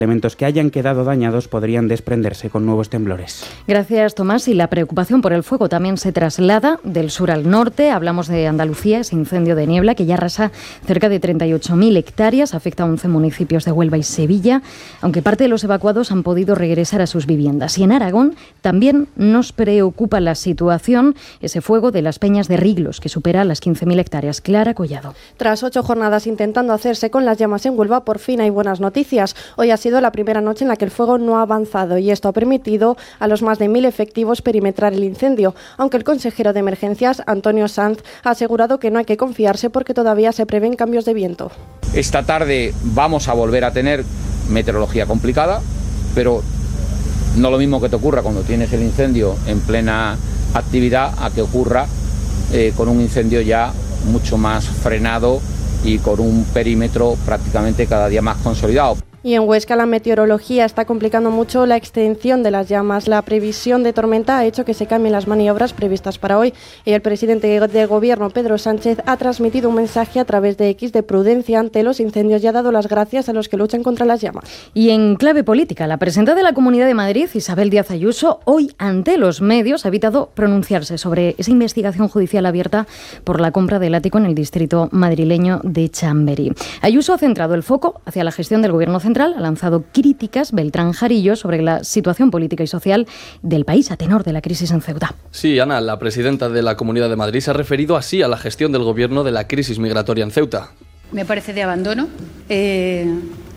Elementos que hayan quedado dañados podrían desprenderse con nuevos temblores. Gracias, Tomás. Y la preocupación por el fuego también se traslada del sur al norte. Hablamos de Andalucía, ese incendio de niebla que ya arrasa cerca de 38.000 hectáreas, afecta a 11 municipios de Huelva y Sevilla, aunque parte de los evacuados han podido regresar a sus viviendas. Y en Aragón también nos preocupa la situación, ese fuego de las Peñas de Riglos, que supera las 15.000 hectáreas. Clara Collado. Tras 8 jornadas intentando hacerse con las llamas en Huelva, por fin hay buenas noticias. Hoy ha sido la primera noche en la que el fuego no ha avanzado y esto ha permitido a los más de 1.000 efectivos perimetrar el incendio, aunque el consejero de emergencias, Antonio Sanz, ha asegurado que no hay que confiarse porque todavía se prevén cambios de viento. Esta tarde vamos a volver a tener meteorología complicada, pero no lo mismo que te ocurra cuando tienes el incendio en plena actividad a que ocurra con un incendio ya mucho más frenado y con un perímetro prácticamente cada día más consolidado. Y en Huesca la meteorología está complicando mucho la extensión de las llamas. La previsión de tormenta ha hecho que se cambien las maniobras previstas para hoy. Y el presidente del Gobierno, Pedro Sánchez, ha transmitido un mensaje a través de X de prudencia ante los incendios y ha dado las gracias a los que luchan contra las llamas. Y en clave política, la presidenta de la Comunidad de Madrid, Isabel Díaz Ayuso, hoy ante los medios ha evitado pronunciarse sobre esa investigación judicial abierta por la compra del ático en el distrito madrileño de Chamberí. Ayuso ha centrado el foco hacia la gestión del Gobierno central, ha lanzado críticas Beltrán Jarillo sobre la situación política y social del país a tenor de la crisis en Ceuta. Sí, Ana, la presidenta de la Comunidad de Madrid se ha referido así a la gestión del Gobierno de la crisis migratoria en Ceuta. Me parece de abandono, de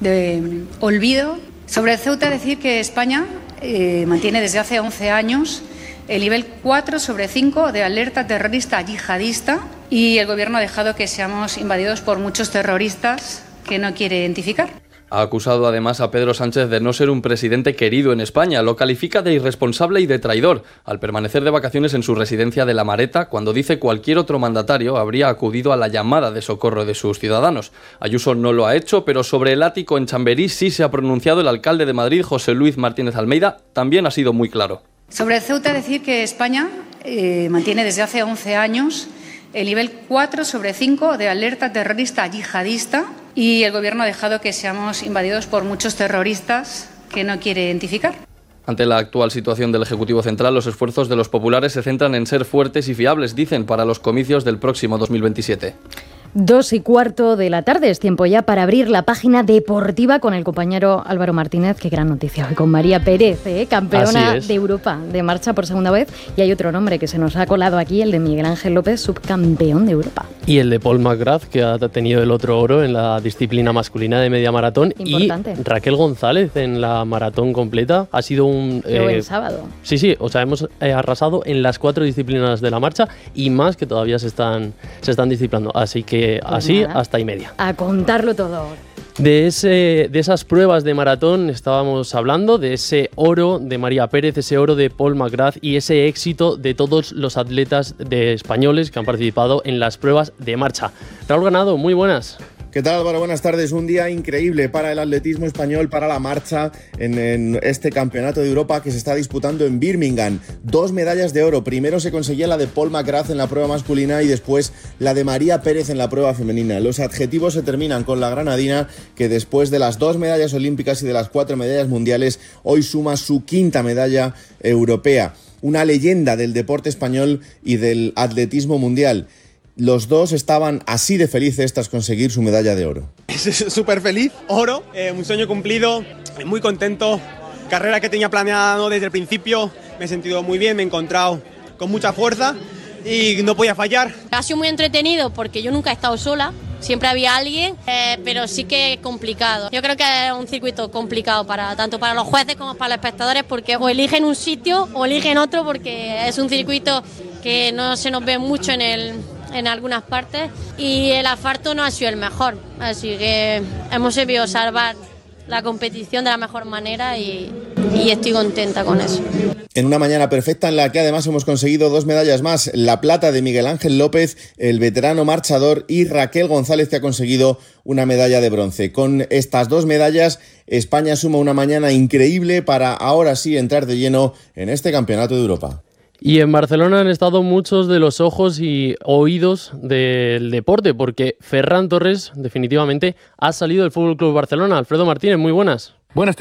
olvido. Sobre Ceuta decir que España mantiene desde hace 11 años el nivel 4 sobre 5 de alerta terrorista yihadista y el Gobierno ha dejado que seamos invadidos por muchos terroristas que no quiere identificar. Ha acusado además a Pedro Sánchez de no ser un presidente querido en España. Lo califica de irresponsable y de traidor al permanecer de vacaciones en su residencia de La Mareta, cuando dice cualquier otro mandatario habría acudido a la llamada de socorro de sus ciudadanos. Ayuso no lo ha hecho, pero sobre el ático en Chamberí sí se ha pronunciado el alcalde de Madrid, José Luis Martínez Almeida. También ha sido muy claro. Sobre Ceuta decir que España mantiene desde hace 11 años el nivel 4 sobre 5 de alerta terrorista yihadista y el Gobierno ha dejado que seamos invadidos por muchos terroristas que no quiere identificar. Ante la actual situación del Ejecutivo Central, los esfuerzos de los populares se centran en ser fuertes y fiables, dicen, para los comicios del próximo 2027. 2:15 de la tarde, es tiempo ya para abrir la página deportiva con el compañero Álvaro Martínez. Qué gran noticia hoy con María Pérez, campeona de Europa de marcha por segunda vez. Y hay otro nombre que se nos ha colado aquí, el de Miguel Ángel López, subcampeón de Europa. Y el de Paul McGrath, que ha tenido el otro oro en la disciplina masculina de media maratón. Importante. Y Raquel González en la maratón completa. Ha sido un... el sábado. Sí, o sea, hemos arrasado en las 4 disciplinas de la marcha y más que todavía se están disciplinando. Así que pues así nada, hasta y media. A contarlo todo. De esas pruebas de maratón estábamos hablando, de ese oro de María Pérez, ese oro de Paul McGrath y ese éxito de todos los atletas españoles que han participado en las pruebas de marcha. Raúl Ganado, muy buenas. ¿Qué tal, Álvaro? Buenas tardes. Un día increíble para el atletismo español, para la marcha en este campeonato de Europa que se está disputando en Birmingham. 2 medallas de oro. Primero se conseguía la de Paul McGrath en la prueba masculina y después la de María Pérez en la prueba femenina. Los adjetivos se terminan con la granadina, que después de las 2 medallas olímpicas y de las 4 medallas mundiales, hoy suma su 5ª medalla europea. Una leyenda del deporte español y del atletismo mundial. Los dos estaban así de felices tras conseguir su medalla de oro. Súper feliz, oro, un sueño cumplido, muy contento. Carrera que tenía planeado desde el principio, me he sentido muy bien, me he encontrado con mucha fuerza y no podía fallar. Ha sido muy entretenido porque yo nunca he estado sola, siempre había alguien, pero sí que complicado. Yo creo que es un circuito complicado tanto para los jueces como para los espectadores porque o eligen un sitio o eligen otro porque es un circuito que no se nos ve mucho en algunas partes y el asfalto no ha sido el mejor, así que hemos sabido salvar la competición de la mejor manera y estoy contenta con eso. En una mañana perfecta en la que además hemos conseguido 2 medallas más, la plata de Miguel Ángel López, el veterano marchador, y Raquel González, que ha conseguido una medalla de bronce. Con estas 2 medallas, España suma una mañana increíble para ahora sí entrar de lleno en este campeonato de Europa. Y en Barcelona han estado muchos de los ojos y oídos del deporte, porque Ferran Torres definitivamente ha salido del Fútbol Club Barcelona. Alfredo Martínez, muy buenas. Buenas tardes.